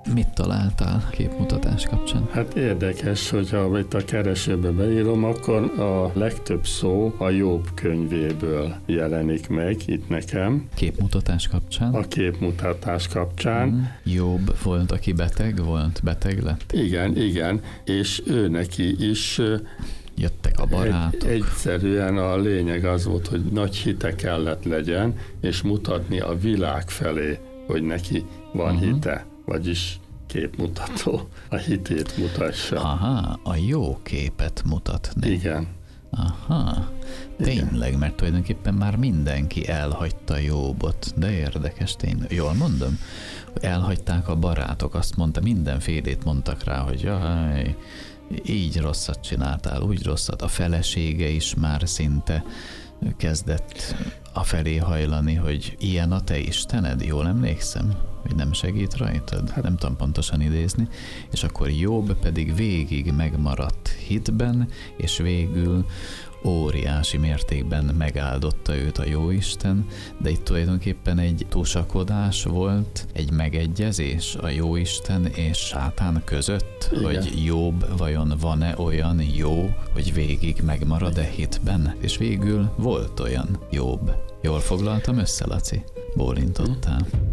Mit találtál képmutatás kapcsán? Hát érdekes, hogyha itt a keresőbe beírom, akkor a legtöbb szó a Jobb könyvéből jelenik meg itt nekem. Képmutatás kapcsán? A képmutatás kapcsán. Jobb volt, aki beteg lett? Igen, és ő neki is jöttek a barátok. Egyszerűen a lényeg az volt, hogy nagy hite kellett legyen, és mutatni a világ felé, hogy neki van hite, vagyis képmutató, a hitét mutassa. Aha, a jó képet mutatni. Igen. Aha, tényleg, mert tulajdonképpen már mindenki elhagyta Jobbot, de érdekes tényleg. Jól mondom? Elhagyták a barátok, azt mondta, mindenfélét mondtak rá, hogy jaj, így rosszat csináltál, úgy rosszat. A felesége is már szinte kezdett afelé hajlani, hogy ilyen a te Istened, jól emlékszem, hogy nem segít rajtad, nem tudom pontosan idézni, és akkor Jobb pedig végig megmaradt hitben, és végül óriási mértékben megáldotta őt a Jóisten, de itt tulajdonképpen egy tusakodás volt, egy megegyezés a Jóisten és Sátán között, igen, hogy Jobb vajon van-e olyan jó, hogy végig megmarad-e hitben, és végül volt olyan Jobb. Jól foglaltam össze, Laci? Bólintottál.